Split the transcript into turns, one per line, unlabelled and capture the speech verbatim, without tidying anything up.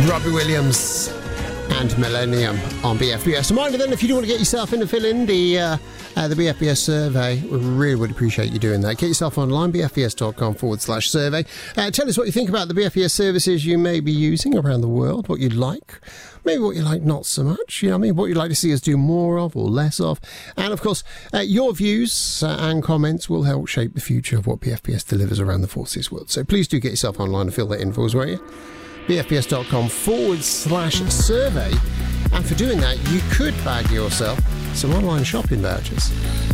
Robbie Williams and Millennium on B F B S. Reminder then, if you do want to get yourself in to fill in the uh, uh, the B F B S survey, we really would appreciate you doing that. Get yourself online, bfbs.com forward slash survey. Uh, tell us what you think about the B F B S services you may be using around the world, what you'd like, maybe what you like not so much, you know what I mean, what you'd like to see us do more of or less of. And of course, uh, your views uh, and comments will help shape the future of what B F B S delivers around the forces world. So please do get yourself online and fill that in for us, won't you? bfbs.com forward slash survey. And for doing that, you could bag yourself some online shopping vouchers.